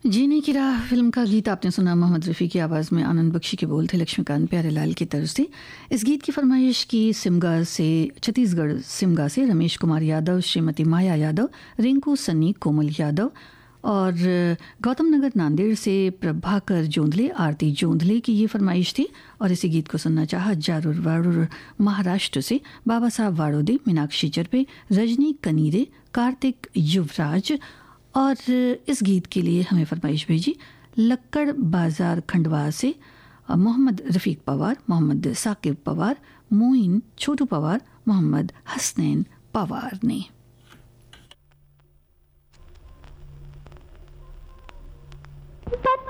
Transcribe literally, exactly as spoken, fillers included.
जीने की राह फिल्म का गीत आपने सुना। मोहम्मद रफ़ी की आवाज़ में आनंद बख्शी के बोल थे, लक्ष्मीकांत प्यारेलाल की तर्ज थी। इस गीत की फरमाइश की सिमगा से, छत्तीसगढ़ सिमगा से रमेश कुमार यादव, श्रीमती माया यादव, रिंकू सन्नी, कोमल यादव और गौतम नगर नांदेड़ से प्रभाकर जोंधले, आरती जोंधले की ये फरमाइश थी। और इसी गीत को सुनना चाहा जारूर वारूर महाराष्ट्र से बाबा साहब वाड़ोदे, मीनाक्षी चरपे, रजनी कनीरे, कार्तिक युवराज। और इस गीत के लिए हमें फरमाइश भेजी लक्कड़ बाज़ार खंडवा से मोहम्मद रफ़ीक पवार, मोहम्मद साकिब पवार, मोइन छोटू पवार, मोहम्मद हसनैन पवार ने। But